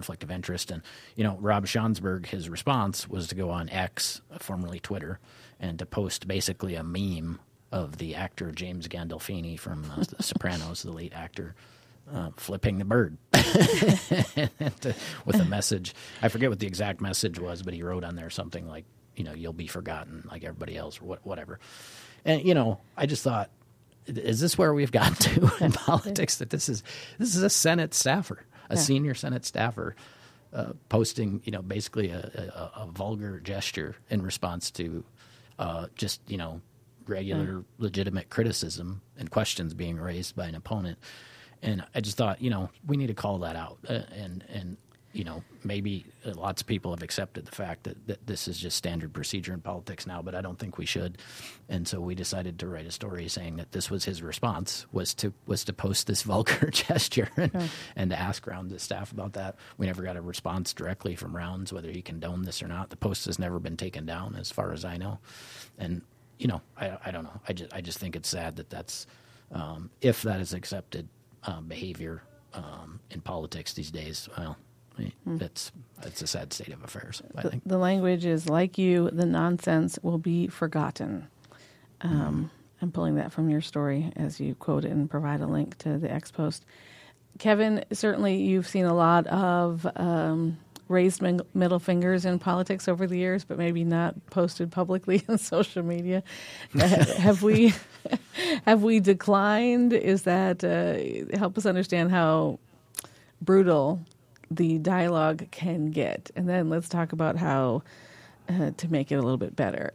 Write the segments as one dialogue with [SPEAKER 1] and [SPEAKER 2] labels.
[SPEAKER 1] conflict of interest. And, Rob Schaunsberg, his response was to go on X, formerly Twitter, and to post basically a meme of the actor James Gandolfini from The Sopranos, the late actor, flipping the bird with a message. I forget what the exact message was, but he wrote on there something like, you'll be forgotten like everybody else, or whatever. And, I just thought, is this where we've gotten to in politics, that this is a Senate staffer, a senior Senate staffer, posting, basically a vulgar gesture in response to just, regular legitimate criticism and questions being raised by an opponent. And I just thought, we need to call that out. And maybe lots of people have accepted the fact that this is just standard procedure in politics now, but I don't think we should. And so we decided to write a story saying that this was his response, was to post this vulgar gesture and to ask Rounds' staff about that. We never got a response directly from Rounds whether he condoned this or not. The post has never been taken down as far as I know. And, I don't know. I just think it's sad that that's if that is accepted behavior in politics these days. Well, it's a sad state of affairs, I think.
[SPEAKER 2] The language is, like you, the nonsense will be forgotten. I'm pulling that from your story as you quote it and provide a link to the X post. Kevin, certainly you've seen a lot of raised middle fingers in politics over the years, but maybe not posted publicly on social media. Have we declined? Is that help us understand how brutal the dialogue can get, and then let's talk about how to make it a little bit better.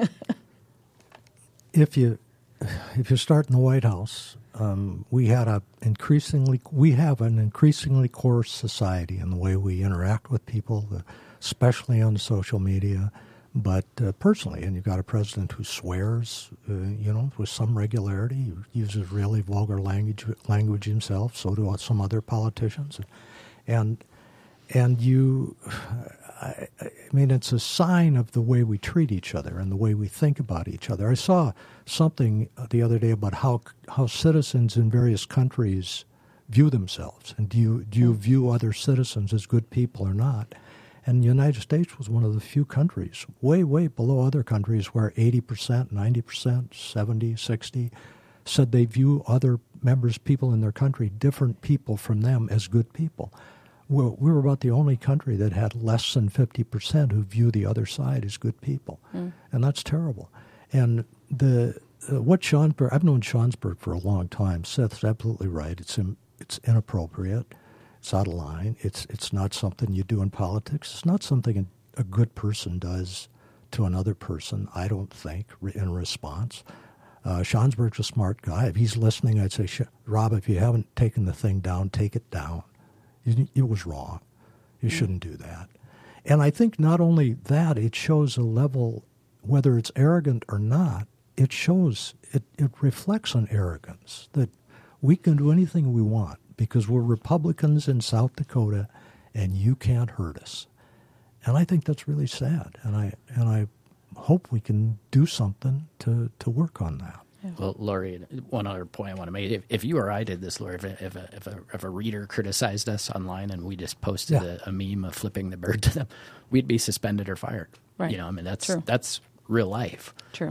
[SPEAKER 3] If you start in the White House, we have an increasingly coarse society in the way we interact with people, especially on social media, but personally. And you've got a president who swears, with some regularity. He uses really vulgar language himself. So do some other politicians. And it's a sign of the way we treat each other and the way we think about each other. I saw something the other day about how citizens in various countries view themselves, and do you view other citizens as good people or not? And the United States was one of the few countries, way, way below other countries, where 80%, 90%, 70, 60 said they view other people in their country, different people from them, as good people. We were about the only country that had less than 50% who view the other side as good people. And that's terrible. And what Schaunsberg, I've known Schaunsberg for a long time. Seth's absolutely right. It's inappropriate. It's out of line. It's not something you do in politics. It's not something a good person does to another person, I don't think, in response. Schaunsberg's a smart guy. If he's listening, I'd say, Rob, if you haven't taken the thing down, take it down. It was wrong. You shouldn't do that. And I think not only that, it shows a level, whether it's arrogant or not, it shows, it reflects on arrogance, that we can do anything we want because we're Republicans in South Dakota and you can't hurt us. And I think that's really sad. And I hope we can do something to work on that.
[SPEAKER 1] Well, Lori, one other point I want to make: if you or I did this, Lori, if a reader criticized us online and we just posted a meme of flipping the bird to them, we'd be suspended or fired.
[SPEAKER 2] Right.
[SPEAKER 1] That's real life.
[SPEAKER 2] True.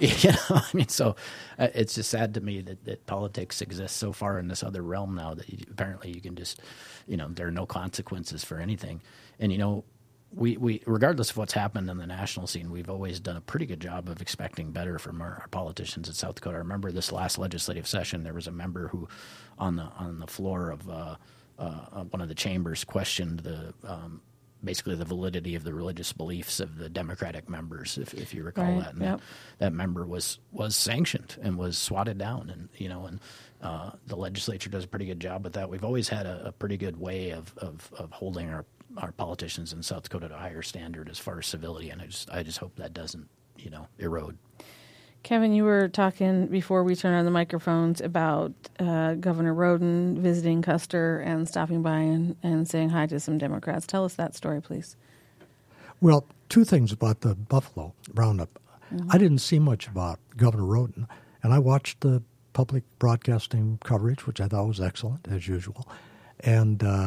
[SPEAKER 1] So it's just sad to me that politics exists so far in this other realm now that apparently you can just, there are no consequences for anything, and We regardless of what's happened in the national scene, we've always done a pretty good job of expecting better from our politicians in South Dakota. I remember this last legislative session, there was a member who, on the floor of one of the chambers, questioned basically the validity of the religious beliefs of the Democratic members, if you recall that. And that member was sanctioned and was swatted down, and the legislature does a pretty good job with that. We've always had a pretty good way of holding our politicians in South Dakota to a higher standard as far as civility, and I just hope that doesn't, erode.
[SPEAKER 2] Kevin, you were talking before we turned on the microphones about Governor Roden visiting Custer and stopping by and saying hi to some Democrats. Tell us that story, please.
[SPEAKER 3] Well, two things about the Buffalo Roundup. Mm-hmm. I didn't see much about Governor Roden, and I watched the public broadcasting coverage, which I thought was excellent, as usual. And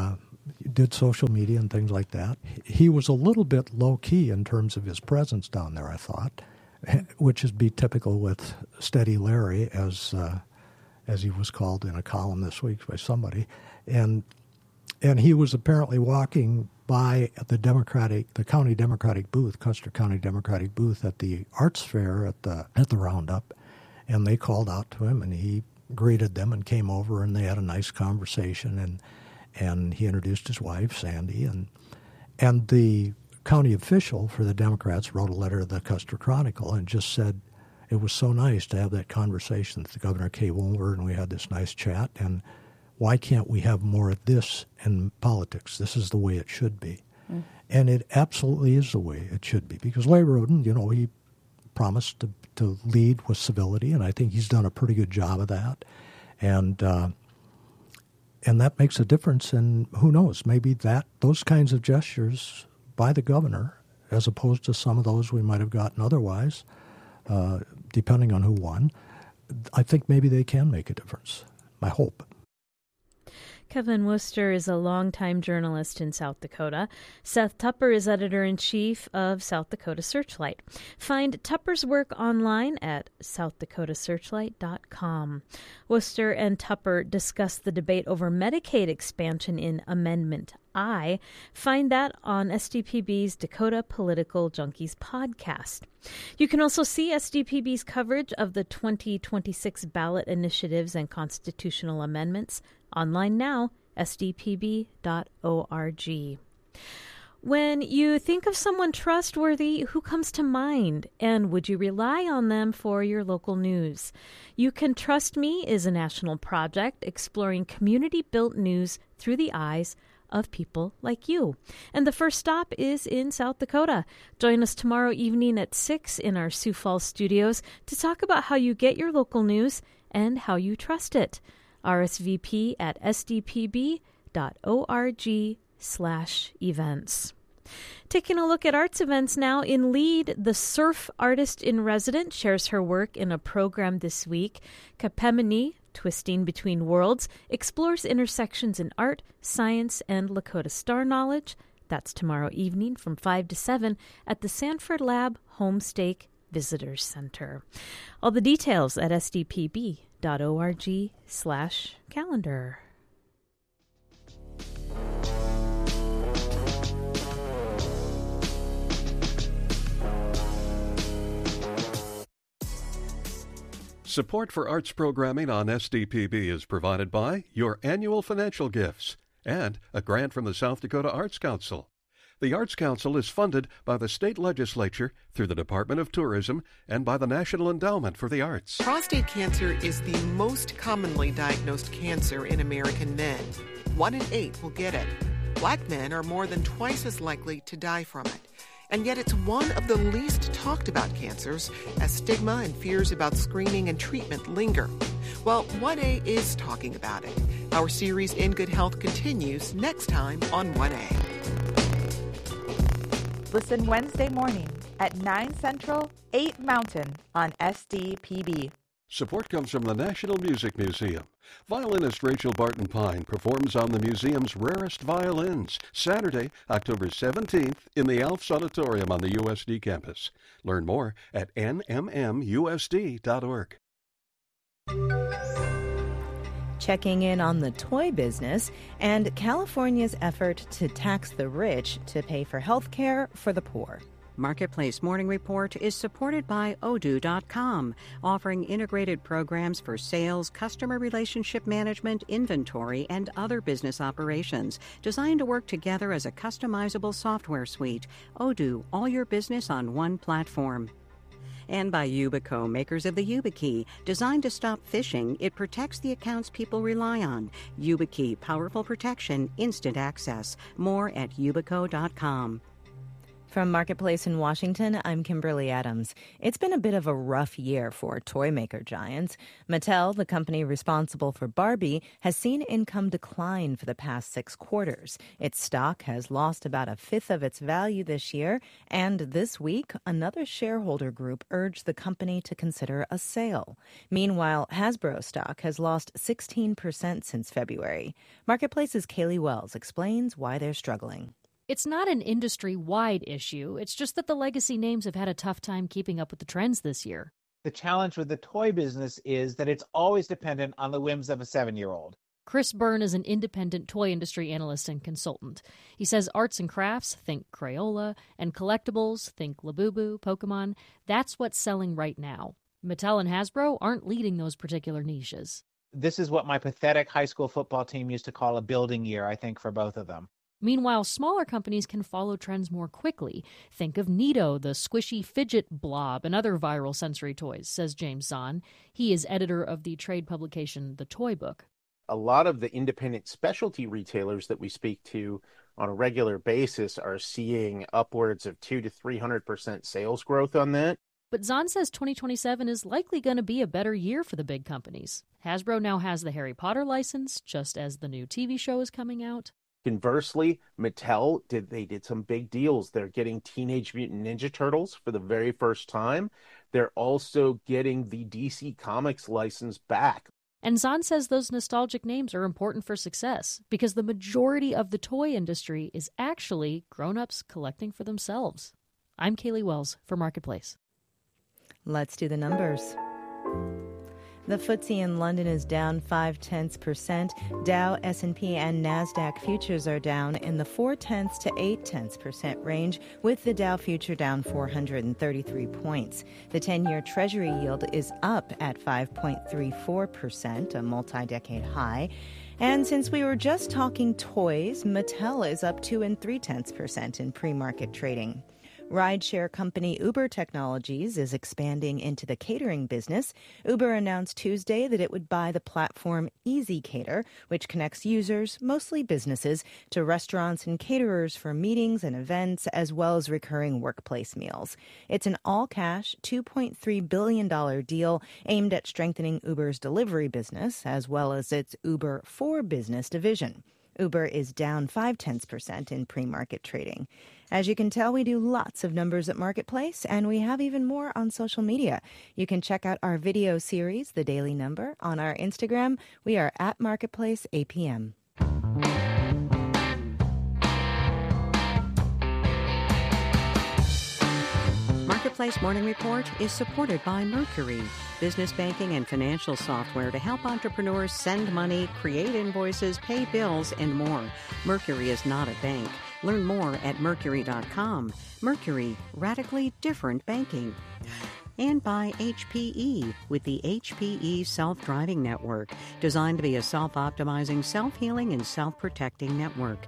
[SPEAKER 3] did social media and things like that. He was a little bit low-key in terms of his presence down there, I thought, which is be typical with Steady Larry, as he was called in a column this week by somebody. And he was apparently walking by the county Democratic booth, Custer County Democratic booth at the arts fair at the Roundup, and they called out to him, and he greeted them and came over, and they had a nice conversation, and he introduced his wife, Sandy, and the county official for the Democrats wrote a letter to the Custer Chronicle and just said it was so nice to have that conversation that the governor came over and we had this nice chat, and why can't we have more of this in politics? This is the way it should be. Mm. And it absolutely is the way it should be, because Larry Roden, he promised to lead with civility, and I think he's done a pretty good job of that. And that makes a difference, and who knows, maybe those kinds of gestures by the governor, as opposed to some of those we might have gotten otherwise, depending on who won, I think maybe they can make a difference. My hope.
[SPEAKER 4] Kevin Worcester is a longtime journalist in South Dakota. Seth Tupper is editor-in-chief of South Dakota Searchlight. Find Tupper's work online at southdakota.searchlight.com. Worcester and Tupper discuss the debate over Medicaid expansion in Amendment I. Find that on SDPB's Dakota Political Junkies podcast. You can also see SDPB's coverage of the 2026 ballot initiatives and constitutional amendments online now, sdpb.org. When you think of someone trustworthy, who comes to mind? And would you rely on them for your local news? You Can Trust Me is a national project exploring community-built news through the eyes of people like you. And the first stop is in South Dakota. Join us tomorrow evening at 6 in our Sioux Falls studios to talk about how you get your local news and how you trust it. RSVP at sdpb.org/events. Taking a look at arts events now. In Lead, the surf artist in residence shares her work in a program this week. Kapemini, Twisting Between Worlds, explores intersections in art, science, and Lakota star knowledge. That's tomorrow evening from 5 to 7 at the Sanford Lab Homestake Visitors Center. All the details at sdpb.org/calendar.
[SPEAKER 5] Support for arts programming on SDPB is provided by your annual financial gifts and a grant from the South Dakota Arts Council. The Arts Council is funded by the state legislature through the Department of Tourism and by the National Endowment for the Arts.
[SPEAKER 6] Prostate cancer is the most commonly diagnosed cancer in American men. 1 in 8 will get it. Black men are more than twice as likely to die from it. And yet it's one of the least talked about cancers, as stigma and fears about screening and treatment linger. Well, 1A is talking about it. Our series In Good Health continues next time on 1A.
[SPEAKER 7] Listen Wednesday morning at 9 Central, 8 Mountain on SDPB.
[SPEAKER 5] Support comes from the National Music Museum. Violinist Rachel Barton Pine performs on the museum's rarest violins, Saturday, October 17th, in the Alfs Auditorium on the USD campus. Learn more at nmmusd.org.
[SPEAKER 8] Checking in on the toy business and California's effort to tax the rich to pay for health care for the poor.
[SPEAKER 9] Marketplace Morning Report is supported by Odoo.com, offering integrated programs for sales, customer relationship management, inventory, and other business operations, designed to work together as a customizable software suite. Odoo, all your business on one platform. And by Yubico, makers of the YubiKey. Designed to stop phishing, it protects the accounts people rely on. YubiKey, powerful protection, instant access. More at Yubico.com.
[SPEAKER 8] From Marketplace in Washington, I'm Kimberly Adams. It's been a bit of a rough year for toy maker giants. Mattel, the company responsible for Barbie, has seen income decline for the past 6 quarters. Its stock has lost about a fifth of its value this year, and this week, another shareholder group urged the company to consider a sale. Meanwhile, Hasbro stock has lost 16% since February. Marketplace's Kaylee Wells explains why they're struggling.
[SPEAKER 10] It's not an industry-wide issue. It's just that the legacy names have had a tough time keeping up with the trends this year.
[SPEAKER 11] The challenge with the toy business is that it's always dependent on the whims of a 7-year-old.
[SPEAKER 10] Chris Byrne is an independent toy industry analyst and consultant. He says arts and crafts, think Crayola, and collectibles, think Labubu, Pokemon, that's what's selling right now. Mattel and Hasbro aren't leading those particular niches.
[SPEAKER 11] This is what my pathetic high school football team used to call a building year, I think, for both of them.
[SPEAKER 10] Meanwhile, smaller companies can follow trends more quickly. Think of Neato, the squishy fidget blob, and other viral sensory toys, says James Zahn. He is editor of the trade publication The Toy Book.
[SPEAKER 12] A lot of the independent specialty retailers that we speak to on a regular basis are seeing upwards of 200% to 300% sales growth on that.
[SPEAKER 10] But Zahn says 2027 is likely going to be a better year for the big companies. Hasbro now has the Harry Potter license, just as the new TV show is coming out.
[SPEAKER 12] Conversely, Mattel did some big deals. They're getting Teenage Mutant Ninja Turtles for the very first time. They're also getting the DC Comics license back.
[SPEAKER 10] And Zahn says those nostalgic names are important for success because the majority of the toy industry is actually grown-ups collecting for themselves. I'm Kaylee Wells for Marketplace.
[SPEAKER 8] Let's do the numbers. The FTSE in London is down 0.5%. Dow, S&P, and NASDAQ futures are down in the 0.4% to 0.8% range, with the Dow future down 433 points. The 10-year Treasury yield is up at 5.34%, a multi-decade high. And since we were just talking toys, Mattel is up 2 3/10% in pre-market trading. Rideshare company Uber Technologies is expanding into the catering business. Uber announced Tuesday that it would buy the platform EasyCater, which connects users, mostly businesses, to restaurants and caterers for meetings and events, as well as recurring workplace meals. It's an all-cash, $2.3 billion deal aimed at strengthening Uber's delivery business, as well as its Uber for Business division. Uber is down 0.5% in pre-market trading. As you can tell, we do lots of numbers at Marketplace, and we have even more on social media. You can check out our video series, The Daily Number, on our Instagram. We are at Marketplace APM.
[SPEAKER 9] Marketplace Morning Report is supported by Mercury, business banking and financial software to help entrepreneurs send money, create invoices, pay bills, and more. Mercury is not a bank. Learn more at Mercury.com. Mercury, radically different banking. And by HPE, with the HPE Self-Driving Network, designed to be a self-optimizing, self-healing, and self-protecting network.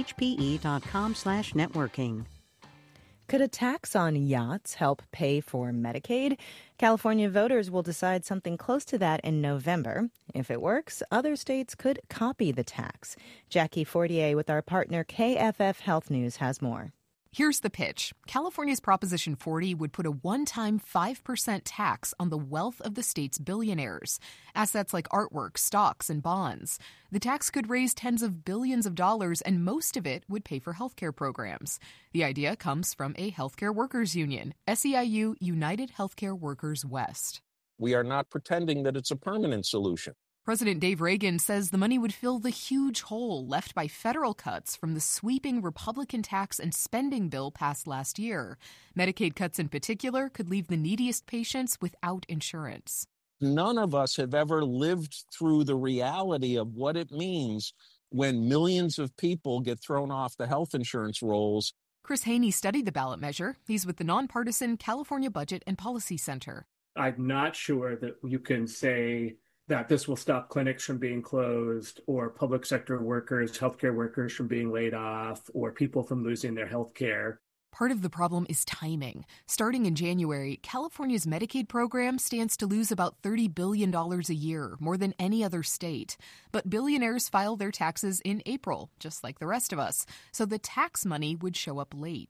[SPEAKER 9] HPE.com/networking.
[SPEAKER 8] Could a tax on yachts help pay for Medicaid? California voters will decide something close to that in November. If it works, other states could copy the tax. Jackie Fortier with our partner KFF Health News has more.
[SPEAKER 13] Here's the pitch. California's Proposition 40 would put a one-time 5% tax on the wealth of the state's billionaires, assets like artwork, stocks, and bonds. The tax could raise tens of billions of dollars, and most of it would pay for healthcare programs. The idea comes from a healthcare workers union, SEIU United Healthcare Workers West.
[SPEAKER 14] We are not pretending that it's a permanent solution.
[SPEAKER 13] President Dave Reagan says the money would fill the huge hole left by federal cuts from the sweeping Republican tax and spending bill passed last year. Medicaid cuts in particular could leave the neediest patients without insurance.
[SPEAKER 14] None of us have ever lived through the reality of what it means when millions of people get thrown off the health insurance rolls.
[SPEAKER 13] Chris Haney studied the ballot measure. He's with the nonpartisan California Budget and Policy Center.
[SPEAKER 15] I'm not sure that you can say that this will stop clinics from being closed or public sector workers, healthcare workers from being laid off or people from losing their health care.
[SPEAKER 13] Part of the problem is timing. Starting in January, California's Medicaid program stands to lose about $30 billion a year, more than any other state. But billionaires file their taxes in April, just like the rest of us, so the tax money would show up late.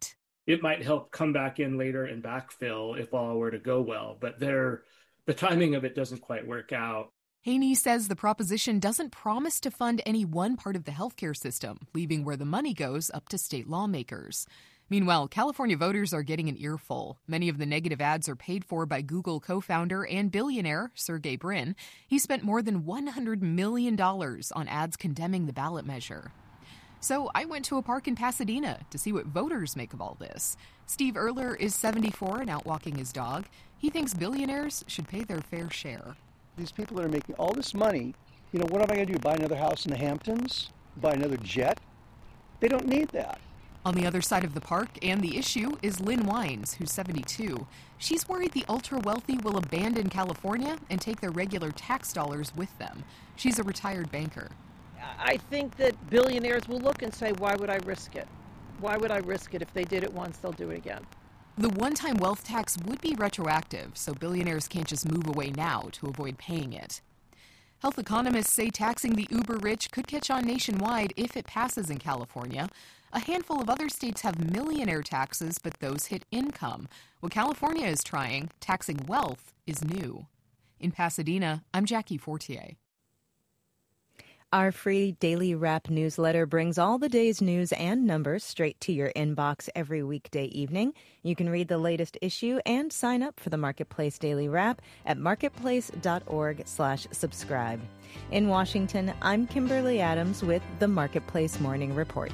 [SPEAKER 15] it might help come back in later and backfill if all were to go well. But the timing of it doesn't quite work out.
[SPEAKER 13] Haney says the proposition doesn't promise to fund any one part of the healthcare system, leaving where the money goes up to state lawmakers. Meanwhile, California voters are getting an earful. Many of the negative ads are paid for by Google co-founder and billionaire Sergey Brin. He spent more than $100 million on ads condemning the ballot measure. So I went to a park in Pasadena to see what voters make of all this. Steve Erler is 74 and out walking his dog. He thinks billionaires should pay their fair share.
[SPEAKER 16] These people that are making all this money, what am I going to do? Buy another house in the Hamptons? Buy another jet? They don't need that.
[SPEAKER 13] On the other side of the park and the issue is Lynn Wines, who's 72. She's worried the ultra-wealthy will abandon California and take their regular tax dollars with them. She's a retired banker.
[SPEAKER 17] I think that billionaires will look and say, why would I risk it? Why would I risk it? If they did it once, they'll do it again.
[SPEAKER 13] The one-time wealth tax would be retroactive, so billionaires can't just move away now to avoid paying it. Health economists say taxing the uber-rich could catch on nationwide if it passes in California. A handful of other states have millionaire taxes, but those hit income. What California is trying, taxing wealth, is new. In Pasadena, I'm Jackie Fortier.
[SPEAKER 8] Our free Daily Wrap newsletter brings all the day's news and numbers straight to your inbox every weekday evening. You can read the latest issue and sign up for the Marketplace Daily Wrap at marketplace.org/subscribe. In Washington, I'm Kimberly Adams with the Marketplace Morning Report.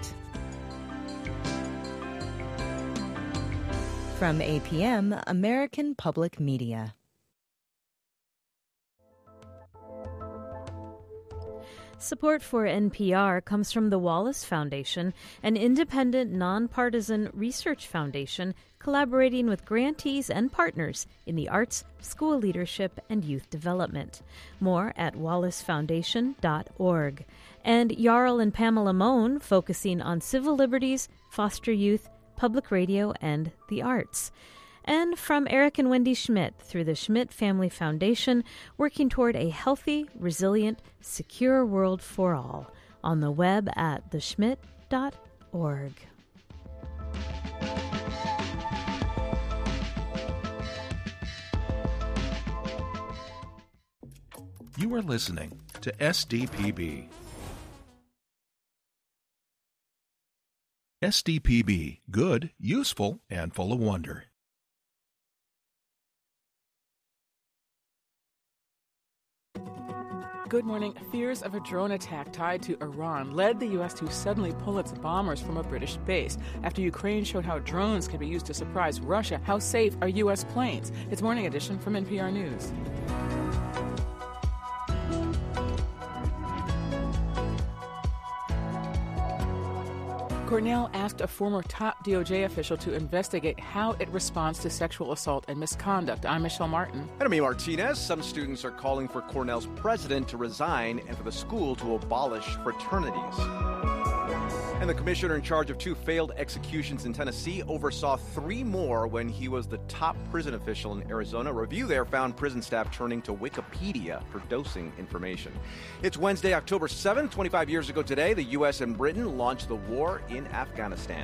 [SPEAKER 8] From APM, American Public Media.
[SPEAKER 4] Support for NPR comes from the Wallace Foundation, an independent, nonpartisan research foundation collaborating with grantees and partners in the arts, school leadership, and youth development. More at wallacefoundation.org. And Jarl and Pamela Mohn, focusing on civil liberties, foster youth, public radio, and the arts. And from Eric and Wendy Schmidt through the Schmidt Family Foundation, working toward a healthy, resilient, secure world for all. On the web at theschmidt.org.
[SPEAKER 18] You are listening to SDPB. SDPB, good, useful, and full of wonder.
[SPEAKER 19] Good morning. Fears of a drone attack tied to Iran led the U.S. to suddenly pull its bombers from a British base. After Ukraine showed how drones can be used to surprise Russia, how safe are U.S. planes? It's Morning Edition from NPR News. Cornell asked a former top DOJ official to investigate how it responds to sexual assault and misconduct. I'm Michelle Martin.
[SPEAKER 20] And I'm Martinez. Some students are calling for Cornell's president to resign and for the school to abolish fraternities. And the commissioner in charge of 2 failed executions in Tennessee oversaw 3 more when he was the top prison official in Arizona. A review there found prison staff turning to Wikipedia for dosing information. It's Wednesday, October 7th. 25 years ago today, the U.S. and Britain launched the war in Afghanistan.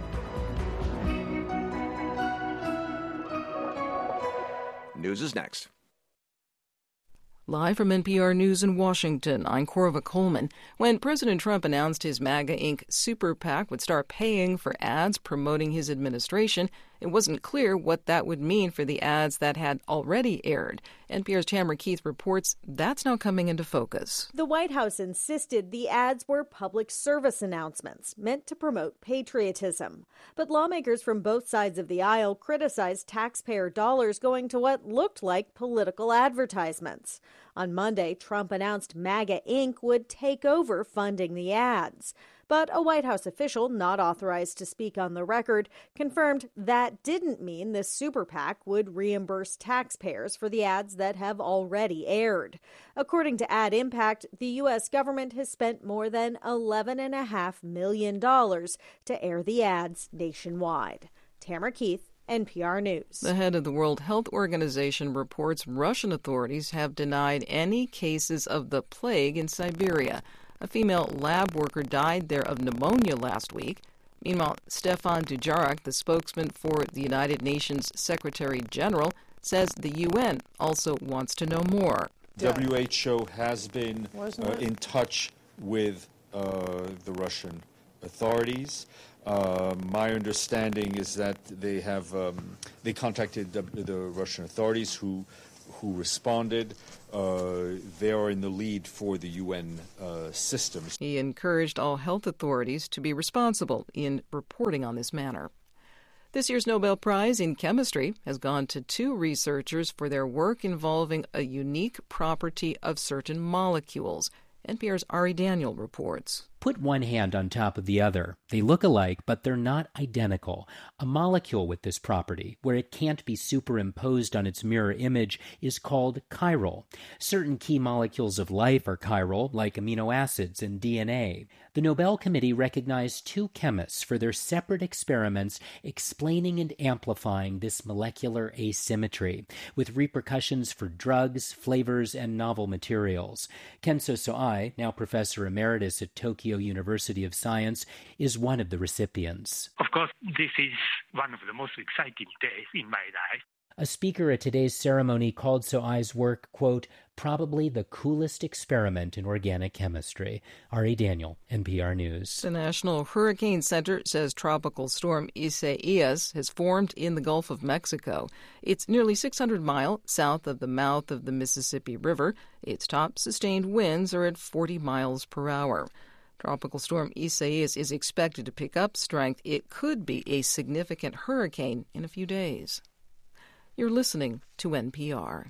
[SPEAKER 20] News is next.
[SPEAKER 21] Live from NPR News in Washington, I'm Corva Coleman. When President Trump announced his MAGA Inc. super PAC would start paying for ads promoting his administration, it wasn't clear what that would mean for the ads that had already aired. NPR's Tamara Keith reports that's now coming into focus.
[SPEAKER 22] The White House insisted the ads were public service announcements meant to promote patriotism. But lawmakers from both sides of the aisle criticized taxpayer dollars going to what looked like political advertisements. On Monday, Trump announced MAGA Inc. would take over funding the ads. But a White House official not authorized to speak on the record confirmed that didn't mean the super PAC would reimburse taxpayers for the ads that have already aired. According to Ad Impact, the U.S. government has spent more than $11.5 million to air the ads nationwide. Tamara Keith, NPR News.
[SPEAKER 21] The head of the World Health Organization reports Russian authorities have denied any cases of the plague in Siberia. A female lab worker died there of pneumonia last week. Meanwhile, Stefan Dujarric, the spokesman for the United Nations Secretary General, says the UN also wants to know more.
[SPEAKER 1] WHO has been in touch with the Russian authorities. My understanding is that they contacted the Russian authorities who responded. They are in the lead for the UN systems.
[SPEAKER 21] He encouraged all health authorities to be responsible in reporting on this matter. This year's Nobel Prize in Chemistry has gone to 2 researchers for their work involving a unique property of certain molecules. NPR's Ari Daniel reports.
[SPEAKER 2] Put one hand on top of the other. They look alike, but they're not identical. A molecule with this property, where it can't be superimposed on its mirror image, is called chiral. Certain key molecules of life are chiral, like amino acids and DNA. The Nobel Committee recognized 2 chemists for their separate experiments explaining and amplifying this molecular asymmetry, with repercussions for drugs, flavors, and novel materials. Kenzo Soai, now professor emeritus at Tokyo University of Science, is one of the recipients.
[SPEAKER 23] Of course, this is one of the most exciting days in my life.
[SPEAKER 2] A speaker at today's ceremony called Soai's work, quote, probably the coolest experiment in organic chemistry. Ari Daniel, NPR News.
[SPEAKER 21] The National Hurricane Center says Tropical Storm Isaias has formed in the Gulf of Mexico. It's nearly 600 miles south of the mouth of the Mississippi River. Its top sustained winds are at 40 miles per hour. Tropical Storm Isaias is expected to pick up strength. It could be a significant hurricane in a few days. You're listening to NPR.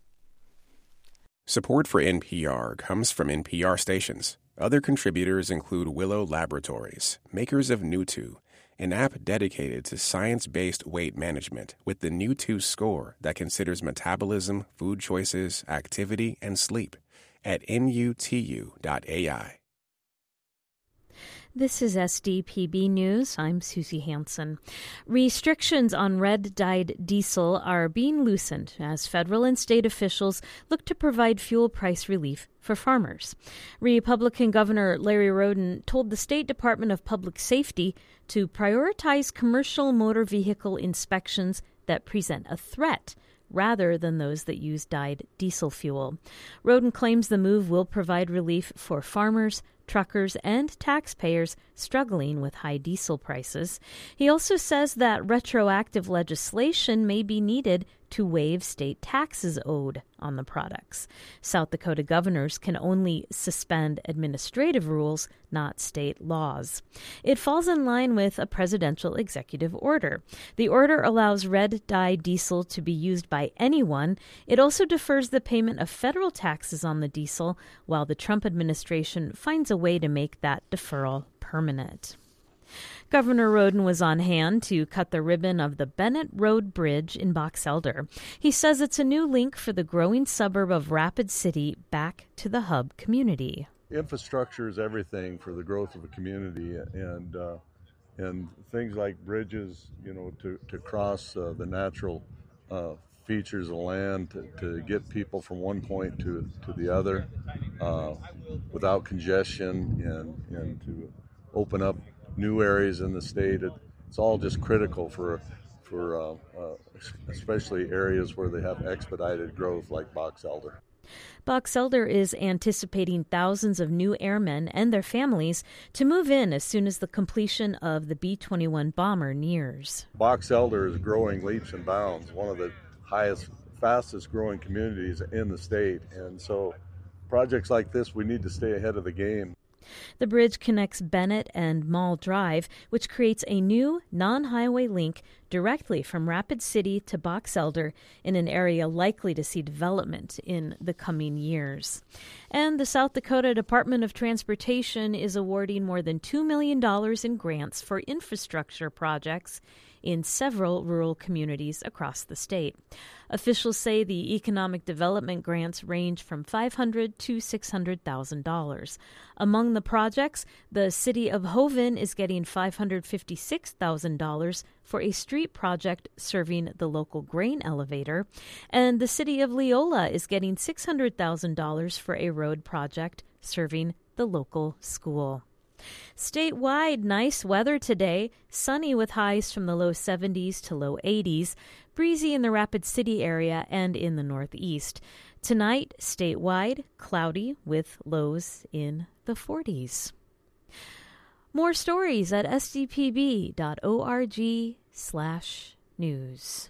[SPEAKER 24] Support for NPR comes from NPR stations. Other contributors include Willow Laboratories, makers of New2, an app dedicated to science-based weight management with the New2 score that considers metabolism, food choices, activity, and sleep at nutu.ai.
[SPEAKER 4] This is SDPB News. I'm Susie Hansen. Restrictions on red-dyed diesel are being loosened as federal and state officials look to provide fuel price relief for farmers. Republican Governor Larry Roden told the State Department of Public Safety to prioritize commercial motor vehicle inspections that present a threat rather than those that use dyed diesel fuel. Roden claims the move will provide relief for farmers, truckers, and taxpayers struggling with high diesel prices. He also says that retroactive legislation may be needed to waive state taxes owed on the products. South Dakota governors can only suspend administrative rules, not state laws. It falls in line with a presidential executive order. The order allows red-dye diesel to be used by anyone. It also defers the payment of federal taxes on the diesel, while the Trump administration finds a way to make that deferral permanent. Governor Roden was on hand to cut the ribbon of the Bennett Road Bridge in Box Elder. He says it's a new link for the growing suburb of Rapid City back to the hub community.
[SPEAKER 25] Infrastructure is everything for the growth of a community, and things like bridges, to cross the natural features of land, to get people from one point to the other without congestion, and to open up new areas in the state. It's all just critical for especially areas where they have expedited growth like Box Elder.
[SPEAKER 4] Box Elder is anticipating thousands of new airmen and their families to move in as soon as the completion of the B-21 bomber nears.
[SPEAKER 25] Box Elder is growing leaps and bounds, one of the fastest growing communities in the state. And so projects like this, we need to stay ahead of the game.
[SPEAKER 4] The bridge connects Bennett and Mall Drive, which creates a new non-highway link directly from Rapid City to Box Elder in an area likely to see development in the coming years. And the South Dakota Department of Transportation is awarding more than $2 million in grants for infrastructure projects in several rural communities across the state. Officials say the economic development grants range from $500,000 to $600,000. Among the projects, the city of Hoven is getting $556,000 for a street project serving the local grain elevator, and the city of Leola is getting $600,000 for a road project serving the local school. Statewide, nice weather today. Sunny with highs from the low 70s to low 80s. Breezy in the Rapid City area and in the Northeast. Tonight, statewide, cloudy with lows in the 40s. More stories at sdpb.org/news.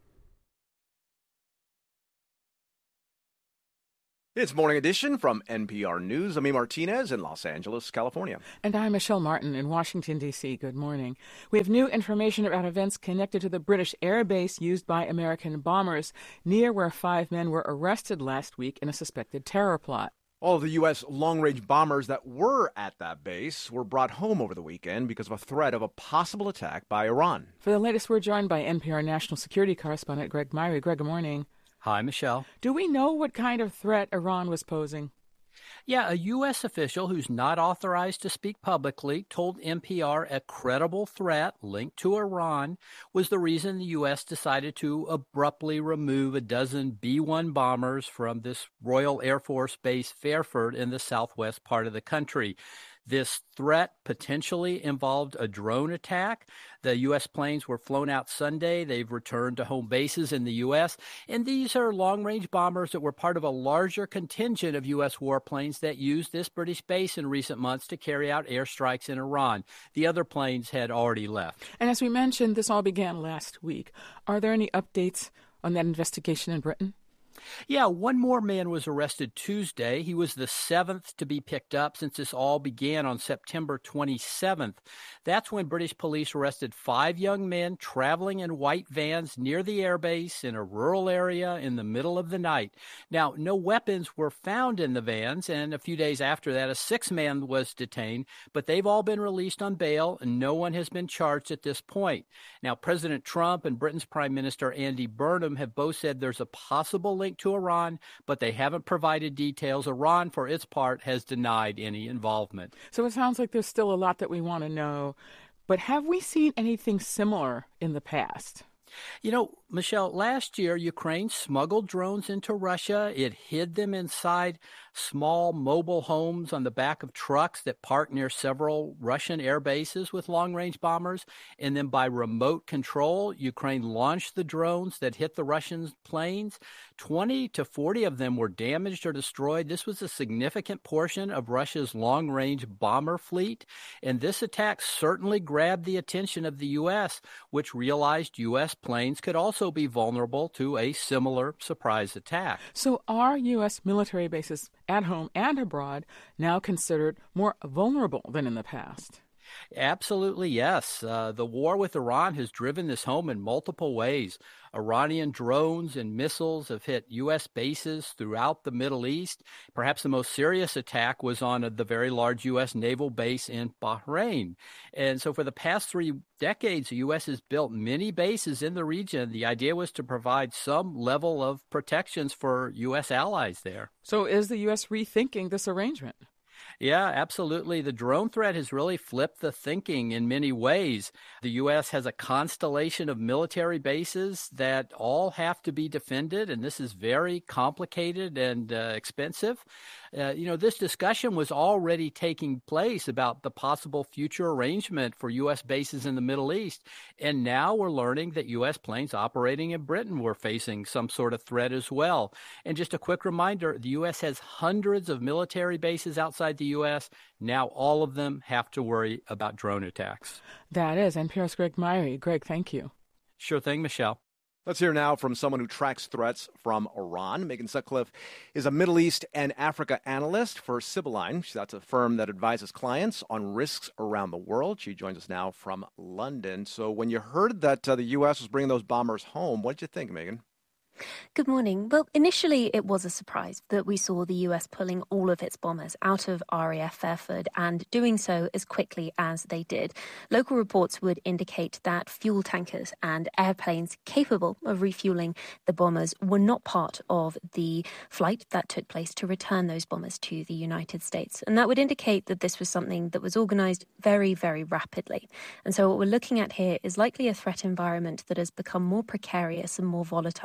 [SPEAKER 20] It's Morning Edition from NPR News. I'm Martinez in Los Angeles, California.
[SPEAKER 19] And I'm Michelle Martin in Washington, D.C. Good morning. We have new information about events connected to the British air base used by American bombers near where 5 men were arrested last week in a suspected terror plot.
[SPEAKER 20] All of the U.S. long-range bombers that were at that base were brought home over the weekend because of a threat of a possible attack by Iran.
[SPEAKER 19] For the latest, we're joined by NPR national security correspondent Greg Myrie. Greg, good morning.
[SPEAKER 2] Hi, Michelle.
[SPEAKER 19] Do we know what kind of threat Iran was posing?
[SPEAKER 2] Yeah, a U.S. official who's not authorized to speak publicly told NPR a credible threat linked to Iran was the reason the U.S. decided to abruptly remove a dozen B-1 bombers from this Royal Air Force Base Fairford in the southwest part of the country. This threat potentially involved a drone attack. The U.S. planes were flown out Sunday. They've returned to home bases in the U.S., and these are long-range bombers that were part of a larger contingent of U.S. warplanes that used this British base in recent months to carry out airstrikes in Iran. The other planes had already left.
[SPEAKER 19] And as we mentioned, this all began last week. Are there any updates on that investigation in Britain?
[SPEAKER 2] Yeah, one more man was arrested Tuesday. He was the 7th to be picked up since this all began on September 27th. That's when British police arrested 5 young men traveling in white vans near the airbase in a rural area in the middle of the night. Now, no weapons were found in the vans, and a few days after that, a 6th man was detained, but they've all been released on bail, and no one has been charged at this point. Now, President Trump and Britain's Prime Minister Andy Burnham have both said there's a possible link to Iran, but they haven't provided details. Iran, for its part, has denied any involvement.
[SPEAKER 19] So it sounds like there's still a lot that we want to know. But have we seen anything similar in the past?
[SPEAKER 2] You know, Michelle, last year, Ukraine smuggled drones into Russia. It hid them inside small mobile homes on the back of trucks that parked near several Russian air bases with long-range bombers. And then by remote control, Ukraine launched the drones that hit the Russian planes. 20 to 40 of them were damaged or destroyed. This was a significant portion of Russia's long-range bomber fleet. And this attack certainly grabbed the attention of the U.S., which realized U.S. planes could also be vulnerable to a similar surprise attack.
[SPEAKER 19] So are U.S. military bases at home and abroad now considered more vulnerable than in the past?
[SPEAKER 2] Absolutely, yes. The war with Iran has driven this home in multiple ways. Iranian drones and missiles have hit U.S. bases throughout the Middle East. Perhaps the most serious attack was on the very large U.S. naval base in Bahrain. And so for the past 3 decades, the U.S. has built many bases in the region. The idea was to provide some level of protections for U.S. allies there.
[SPEAKER 19] So is the U.S. rethinking this arrangement?
[SPEAKER 2] Yeah, absolutely. The drone threat has really flipped the thinking in many ways. The U.S. has a constellation of military bases that all have to be defended, and this is very complicated and expensive. This discussion was already taking place about the possible future arrangement for U.S. bases in the Middle East, and now we're learning that U.S. planes operating in Britain were facing some sort of threat as well. And just a quick reminder, the U.S. has hundreds of military bases outside the U.S. Now all of them have to worry about drone attacks.
[SPEAKER 19] That is NPR's Greg Myrie. Greg, thank you.
[SPEAKER 2] Sure thing, Michelle.
[SPEAKER 20] Let's hear now from someone who tracks threats from Iran. Megan Sutcliffe is a Middle East and Africa analyst for Sibylline. That's a firm that advises clients on risks around the world. She joins us now from London. So when you heard that the U.S. was bringing those bombers home, what did you think, Megan?
[SPEAKER 3] Good morning. Well, initially it was a surprise that we saw the US pulling all of its bombers out of RAF Fairford and doing so as quickly as they did. Local reports would indicate that fuel tankers and airplanes capable of refueling the bombers were not part of the flight that took place to return those bombers to the United States. And that would indicate that this was something that was organized very, very rapidly. And so what we're looking at here is likely a threat environment that has become more precarious and more volatile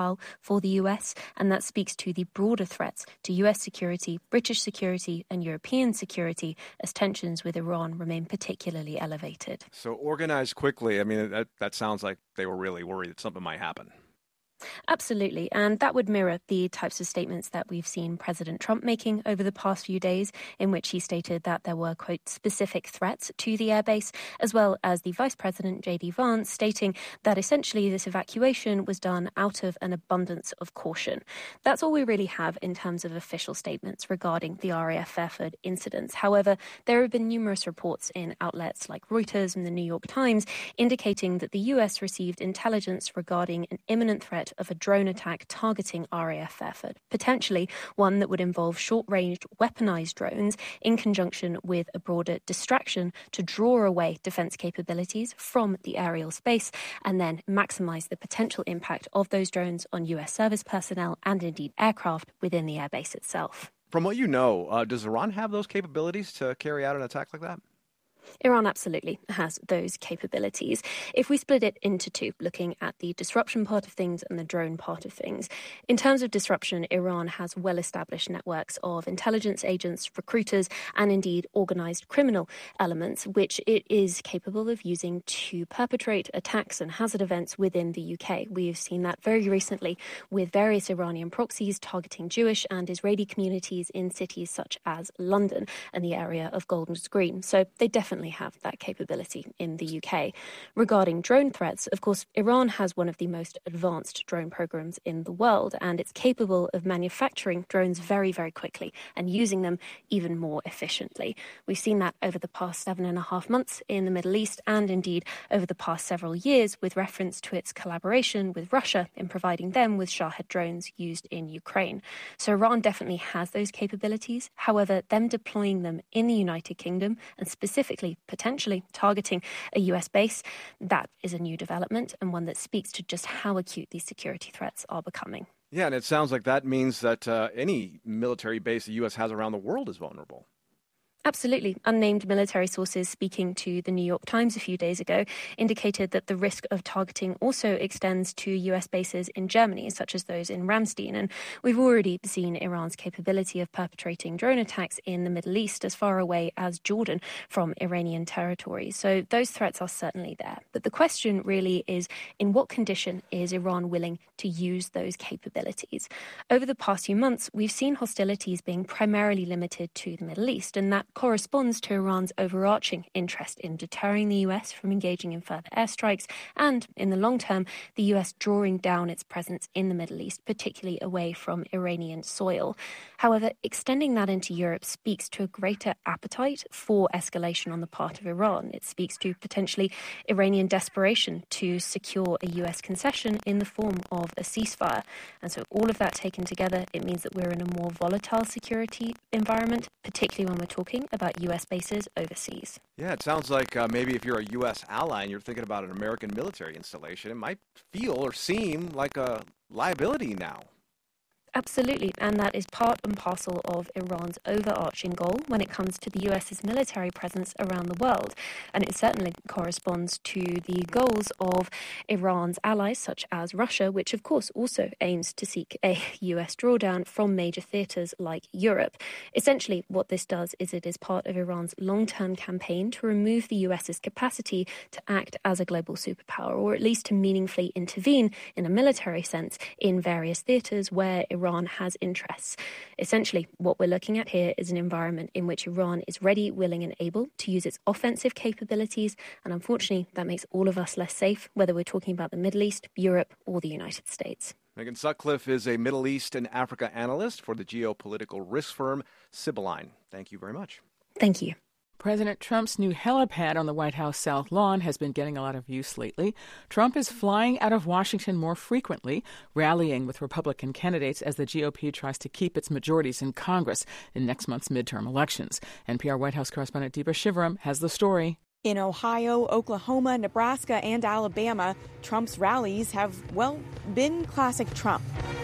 [SPEAKER 3] for the US, and that speaks to the broader threats to US security, British security, and European security as tensions with Iran remain particularly elevated.
[SPEAKER 20] So organize quickly. I mean, that sounds like they were really worried that something might happen.
[SPEAKER 3] Absolutely, and that would mirror the types of statements that we've seen President Trump making over the past few days, in which he stated that there were, quote, specific threats to the airbase, as well as the Vice President, J.D. Vance, stating that essentially this evacuation was done out of an abundance of caution. That's all we really have in terms of official statements regarding the RAF Fairford incidents. However, there have been numerous reports in outlets like Reuters and the New York Times indicating that the US received intelligence regarding an imminent threat of a drone attack targeting RAF Fairford, potentially one that would involve short-range weaponized drones in conjunction with a broader distraction to draw away defense capabilities from the aerial space and then maximize the potential impact of those drones on US service personnel and indeed aircraft within the airbase itself.
[SPEAKER 20] From what you know, does Iran have those capabilities to carry out an attack like that?
[SPEAKER 3] Iran absolutely has those capabilities. If we split it into two, looking at the disruption part of things and the drone part of things, in terms of disruption, Iran has well-established networks of intelligence agents, recruiters, and indeed organized criminal elements, which it is capable of using to perpetrate attacks and hazard events within the UK. We have seen that very recently with various Iranian proxies targeting Jewish and Israeli communities in cities such as London and the area of Golders Green. So they definitely have that capability in the UK. Regarding drone threats, of course, Iran has one of the most advanced drone programs in the world, and it's capable of manufacturing drones very, very quickly and using them even more efficiently. We've seen that over the past 7.5 months in the Middle East and indeed over the past several years with reference to its collaboration with Russia in providing them with Shahed drones used in Ukraine. So Iran definitely has those capabilities. However, them deploying them in the United Kingdom and specifically potentially targeting a US base, that is a new development and one that speaks to just how acute these security threats are becoming.
[SPEAKER 20] Yeah, and it sounds like that means that any military base the U.S. has around the world is vulnerable.
[SPEAKER 3] Absolutely. Unnamed military sources speaking to the New York Times a few days ago indicated that the risk of targeting also extends to US bases in Germany, such as those in Ramstein. And we've already seen Iran's capability of perpetrating drone attacks in the Middle East as far away as Jordan from Iranian territory. So those threats are certainly there. But the question really is, in what condition is Iran willing to use those capabilities? Over the past few months, we've seen hostilities being primarily limited to the Middle East, and that corresponds to Iran's overarching interest in deterring the US from engaging in further airstrikes and, in the long term, the US drawing down its presence in the Middle East, particularly away from Iranian soil. However, extending that into Europe speaks to a greater appetite for escalation on the part of Iran. It speaks to potentially Iranian desperation to secure a US concession in the form of a ceasefire. And so all of that taken together, it means that we're in a more volatile security environment, particularly when we're talking about U.S. bases overseas.
[SPEAKER 20] Yeah, it sounds like maybe if you're a U.S. ally and you're thinking about an American military installation, it might feel or seem like a liability now.
[SPEAKER 3] Absolutely, and that is part and parcel of Iran's overarching goal when it comes to the US's military presence around the world. And it certainly corresponds to the goals of Iran's allies, such as Russia, which of course also aims to seek a US drawdown from major theatres like Europe. Essentially, what this does is it is part of Iran's long-term campaign to remove the US's capacity to act as a global superpower, or at least to meaningfully intervene in a military sense in various theatres where Iran has interests. Essentially, what we're looking at here is an environment in which Iran is ready, willing and able to use its offensive capabilities, and unfortunately that makes all of us less safe, whether we're talking about the Middle East, Europe or the United States.
[SPEAKER 20] Megan Sutcliffe is a Middle East and Africa analyst for the geopolitical risk firm Sibylline. Thank you very much.
[SPEAKER 3] Thank you.
[SPEAKER 19] President Trump's new helipad on the White House South Lawn has been getting a lot of use lately. Trump is flying out of Washington more frequently, rallying with Republican candidates as the GOP tries to keep its majorities in Congress in next month's midterm elections. NPR White House correspondent Deepa Shivaram has the story.
[SPEAKER 5] In Ohio, Oklahoma, Nebraska, and Alabama, Trump's rallies have, well, been classic Trump.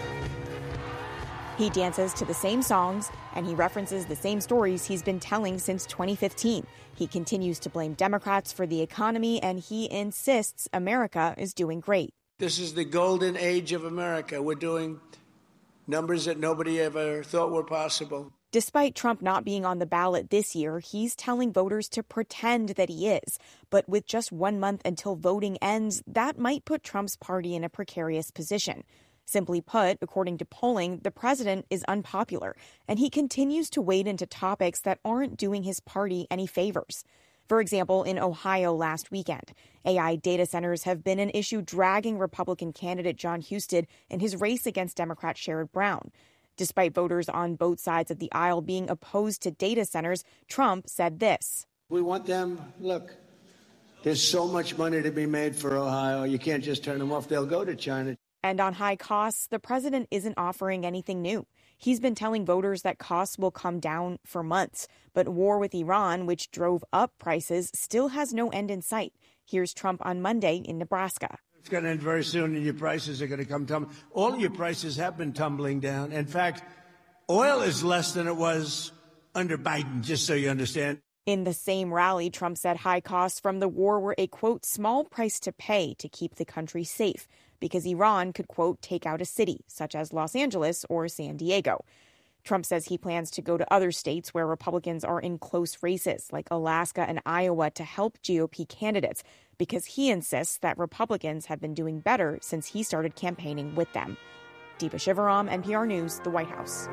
[SPEAKER 5] He dances to the same songs, and he references the same stories he's been telling since 2015. He continues to blame Democrats for the economy, and he insists America is doing great.
[SPEAKER 6] This is the golden age of America. We're doing numbers that nobody ever thought were possible.
[SPEAKER 5] Despite Trump not being on the ballot this year, he's telling voters to pretend that he is. But with just 1 month until voting ends, that might put Trump's party in a precarious position. Simply put, according to polling, the president is unpopular, and he continues to wade into topics that aren't doing his party any favors. For example, in Ohio last weekend, AI data centers have been an issue dragging Republican candidate Jon Husted in his race against Democrat Sherrod Brown. Despite voters on both sides of the aisle being opposed to data centers, Trump said this.
[SPEAKER 6] We want them, look, there's so much money to be made for Ohio. You can't just turn them off. They'll go to China.
[SPEAKER 5] And on high costs, the president isn't offering anything new. He's been telling voters that costs will come down for months. But war with Iran, which drove up prices, still has no end in sight. Here's Trump on Monday in Nebraska.
[SPEAKER 6] It's going to end very soon, and your prices are going to come tumbling. All of your prices have been tumbling down. In fact, oil is less than it was under Biden, just so you understand.
[SPEAKER 5] In the same rally, Trump said high costs from the war were a, quote, small price to pay to keep the country safe, because Iran could, quote, take out a city, such as Los Angeles or San Diego. Trump says he plans to go to other states where Republicans are in close races, like Alaska and Iowa, to help GOP candidates, because he insists that Republicans have been doing better since he started campaigning with them. Deepa Shivaram, NPR News, the White House.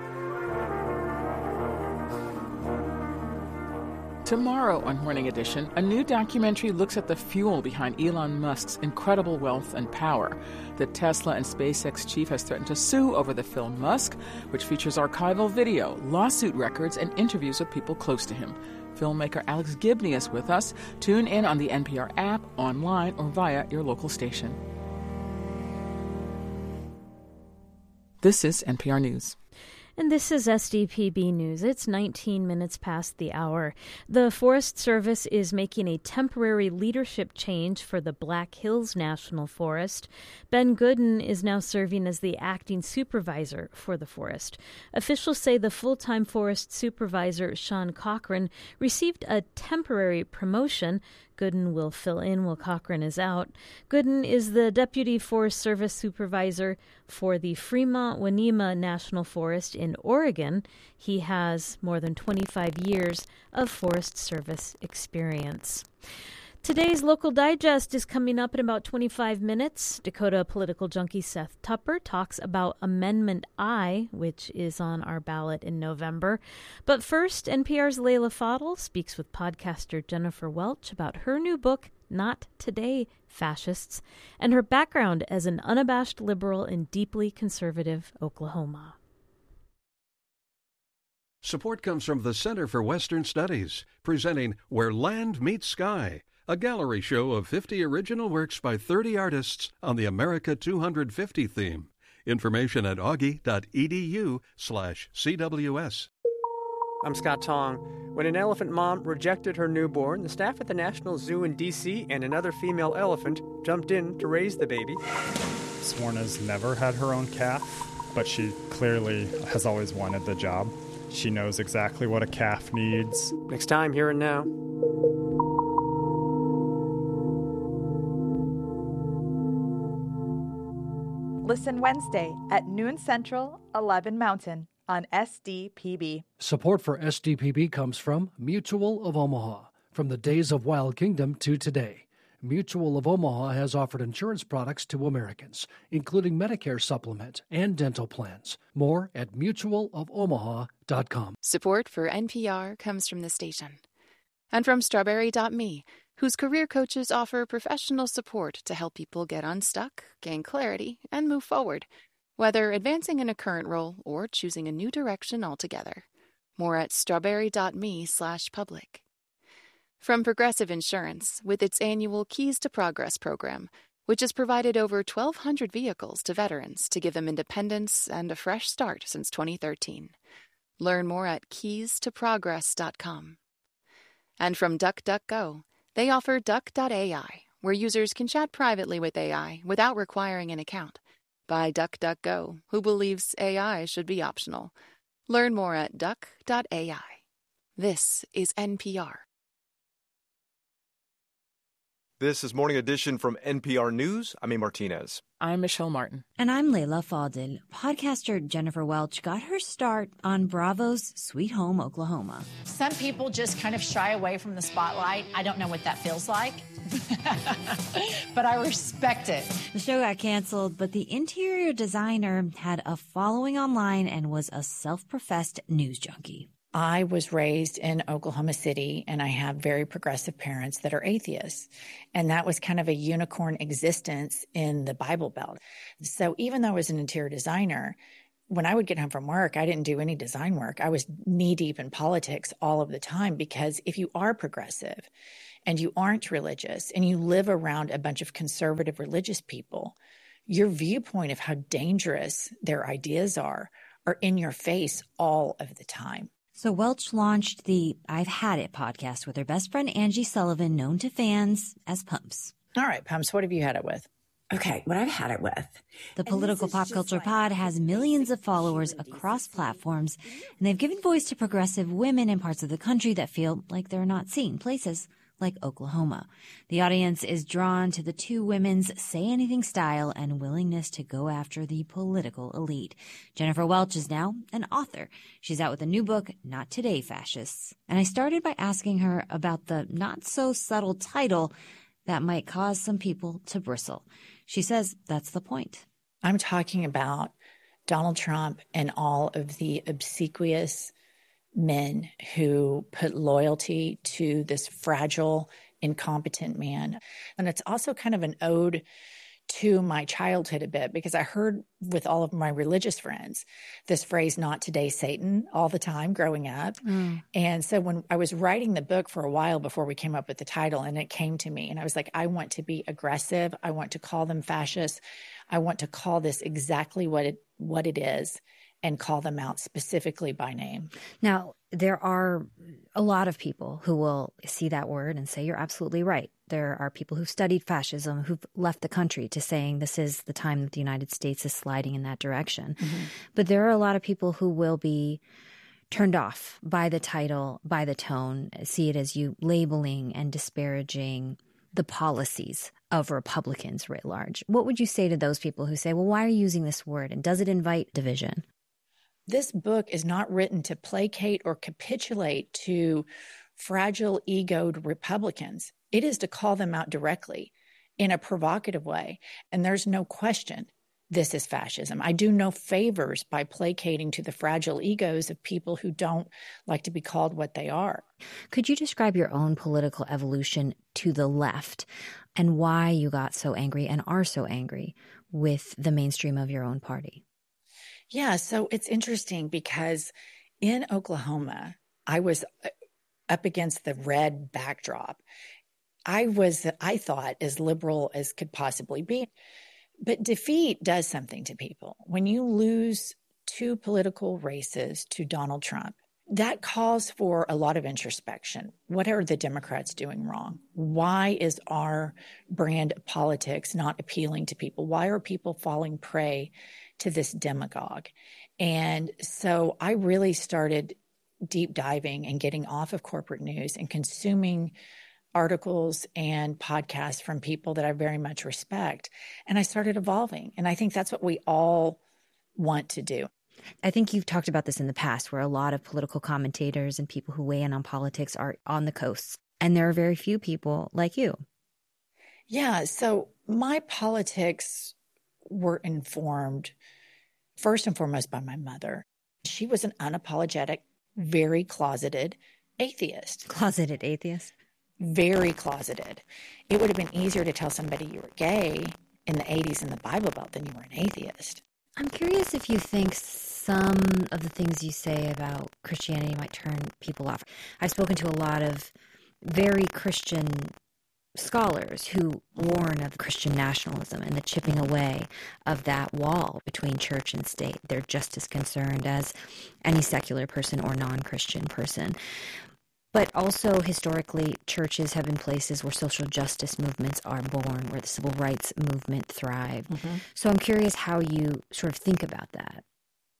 [SPEAKER 19] Tomorrow on Morning Edition, a new documentary looks at the fuel behind Elon Musk's incredible wealth and power. The Tesla and SpaceX chief has threatened to sue over the film Musk, which features archival video, lawsuit records, and interviews with people close to him. Filmmaker Alex Gibney is with us. Tune in on the NPR app, online, or via your local station. This is NPR News.
[SPEAKER 4] And this is SDPB News. It's 19 minutes past the hour. The Forest Service is making a temporary leadership change for the Black Hills National Forest. Ben Gooden is now serving as the acting supervisor for the forest. Officials say the full-time forest supervisor, Sean Cochran, received a temporary promotion. Gooden will fill in while Cochran is out. Gooden is the Deputy Forest Service Supervisor for the Fremont-Wenema National Forest in Oregon. He has more than 25 years of Forest Service experience. Today's Local Digest is coming up in about 25 minutes. Dakota political junkie Seth Tupper talks about Amendment I, which is on our ballot in November. But first, NPR's Leila Fadel speaks with podcaster Jennifer Welch about her new book, Not Today, Fascists, and her background as an unabashed liberal in deeply conservative Oklahoma.
[SPEAKER 7] Support comes from the Center for Western Studies, presenting Where Land Meets Sky, a gallery show of 50 original works by 30 artists on the America 250 theme. Information at augie.edu/CWS.
[SPEAKER 10] I'm Scott Tong. When an elephant mom rejected her newborn, the staff at the National Zoo in D.C. and another female elephant jumped in to raise the baby.
[SPEAKER 11] Swarna's never had her own calf, but she clearly has always wanted the job. She knows exactly what a calf needs.
[SPEAKER 10] Next time, Here and Now.
[SPEAKER 12] Listen Wednesday at noon Central, 11 Mountain on SDPB.
[SPEAKER 26] Support for SDPB comes from Mutual of Omaha. From the days of Wild Kingdom to today, Mutual of Omaha has offered insurance products to Americans, including Medicare Supplement and dental plans. More at mutualofomaha.com.
[SPEAKER 27] Support for NPR comes from the station and from Strawberry.me, whose career coaches offer professional support to help people get unstuck, gain clarity, and move forward, whether advancing in a current role or choosing a new direction altogether. More at strawberry.me/public. From Progressive Insurance, with its annual Keys to Progress program, which has provided over 1,200 vehicles to veterans to give them independence and a fresh start since 2013. Learn more at keystoprogress.com. And from DuckDuckGo, they offer Duck.ai, where users can chat privately with AI without requiring an account. By DuckDuckGo, who believes AI should be optional. Learn more at Duck.ai. This is NPR.
[SPEAKER 20] This is Morning Edition from NPR News. I'm A. Martinez.
[SPEAKER 19] I'm Michelle Martin.
[SPEAKER 8] And I'm Layla Fadel. Podcaster Jennifer Welch got her start on Bravo's Sweet Home, Oklahoma.
[SPEAKER 9] Some people just kind of shy away from the spotlight. I don't know what that feels like, but I respect it.
[SPEAKER 8] The show got canceled, but the interior designer had a following online and was a self-professed news junkie.
[SPEAKER 9] I was raised in Oklahoma City, and I have very progressive parents that are atheists. And that was kind of a unicorn existence in the Bible Belt. So even though I was an interior designer, when I would get home from work, I didn't do any design work. I was knee-deep in politics all of the time, because if you are progressive and you aren't religious and you live around a bunch of conservative religious people, your viewpoint of how dangerous their ideas are in your face all of the time.
[SPEAKER 8] So Welch launched the I've Had It podcast with her best friend Angie Sullivan, known to fans as Pumps.
[SPEAKER 9] All right, Pumps, what have you had it with?
[SPEAKER 13] Okay, what I've had it with.
[SPEAKER 8] The Political Pop Culture Pod has millions of followers across platforms, and they've given voice to progressive women in parts of the country that feel like they're not seen, places like Oklahoma. The audience is drawn to the two women's say anything style and willingness to go after the political elite. Jennifer Welch is now an author. She's out with a new book, Not Today, Fascists. And I started by asking her about the not so subtle title that might cause some people to bristle. She says that's the point.
[SPEAKER 9] I'm talking about Donald Trump and all of the obsequious men who put loyalty to this fragile, incompetent man. And it's also kind of an ode to my childhood a bit, because I heard with all of my religious friends this phrase, not today, Satan, all the time growing up. And so when I was writing the book for a while before we came up with the title, and it came to me, and I was like, I want to be aggressive. I want to call them fascists. I want to call this exactly what it is, and call them out specifically by name.
[SPEAKER 8] Now, there are a lot of people who will see that word and say, you're absolutely right. There are people who've studied fascism, who've left the country, to saying this is the time that the United States is sliding in that direction. Mm-hmm. But there are a lot of people who will be turned off by the title, by the tone, see it as you labeling and disparaging the policies of Republicans writ large. What would you say to those people who say, well, why are you using this word? And does it invite division?
[SPEAKER 9] This book is not written to placate or capitulate to fragile, egoed Republicans. It is to call them out directly in a provocative way. And there's no question this is fascism. I do no favors by placating to the fragile egos of people who don't like to be called what they are.
[SPEAKER 8] Could you describe your own political evolution to the left and why you got so angry and are so angry with the mainstream of your own party?
[SPEAKER 9] Yeah, so it's interesting because in Oklahoma, I was up against the red backdrop. I thought, as liberal as could possibly be. But defeat does something to people. When you lose two political races to Donald Trump, that calls for a lot of introspection. What are the Democrats doing wrong? Why is our brand of politics not appealing to people? Why are people falling prey to this demagogue? And so I really started deep diving and getting off of corporate news and consuming articles and podcasts from people that I very much respect. And I started evolving. And I think that's what we all want to do.
[SPEAKER 8] I think you've talked about this in the past, where a lot of political commentators and people who weigh in on politics are on the coasts. And there are very few people like you.
[SPEAKER 9] Yeah. So my politics were informed first and foremost by my mother. She was an unapologetic, very closeted atheist.
[SPEAKER 8] Closeted atheist?
[SPEAKER 9] Very closeted. It would have been easier to tell somebody you were gay in the 80s in the Bible Belt than you were an atheist.
[SPEAKER 8] I'm curious if you think some of the things you say about Christianity might turn people off. I've spoken to a lot of very Christian scholars who warn of Christian nationalism and the chipping away of that wall between church and state. They're just as concerned as any secular person or non-Christian person. But also, historically, churches have been places where social justice movements are born, where the civil rights movement thrived. Mm-hmm. So I'm curious how you sort of think about that.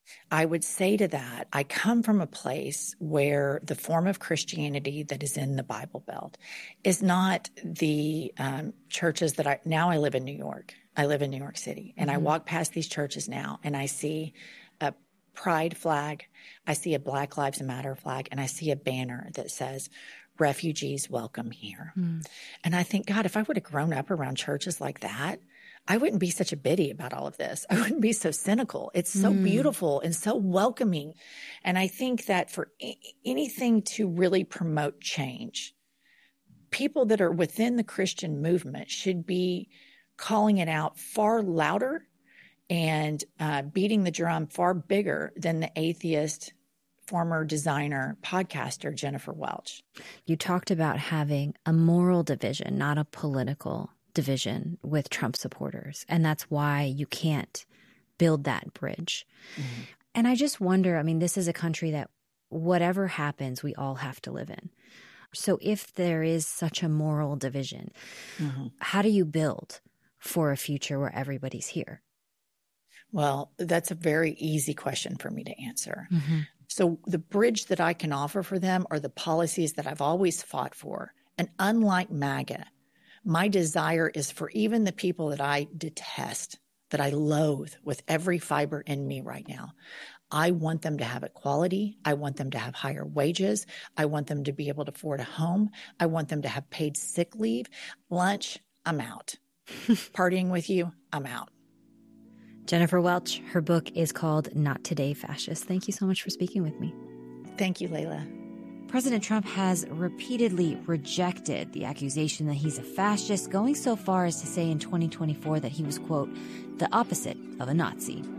[SPEAKER 9] I would say to that, I come from a place where the form of Christianity that is in the Bible Belt is not the churches that I live in New York. I live in New York City, and I walk past these churches now, and I see a pride flag, I see a Black Lives Matter flag, and I see a banner that says, refugees welcome here. And I think, God, if I would have grown up around churches like that, I wouldn't be such a biddy about all of this. I wouldn't be so cynical. It's so beautiful and so welcoming. And I think that for anything to really promote change, people that are within the Christian movement should be calling it out far louder and beating the drum far bigger than the atheist former designer, podcaster, Jennifer Welch.
[SPEAKER 8] You talked about having a moral division, not a political division with Trump supporters. And that's why you can't build that bridge. And I just wonder, I mean, this is a country that whatever happens, we all have to live in. So if there is such a moral division, how do you build for a future where everybody's here?
[SPEAKER 9] Well, that's a very easy question for me to answer. So the bridge that I can offer for them are the policies that I've always fought for. And unlike MAGA, my desire is for even the people that I detest, that I loathe with every fiber in me right now, I want them to have equality. I want them to have higher wages. I want them to be able to afford a home. I want them to have paid sick leave. Lunch, I'm out. Partying with you, I'm out.
[SPEAKER 8] Jennifer Welch, her book is called Not Today, Fascist. Thank you so much for speaking with me.
[SPEAKER 9] Thank you, Layla.
[SPEAKER 8] President Trump has repeatedly rejected the accusation that he's a fascist, going so far as to say in 2024 that he was, quote, the opposite of a Nazi.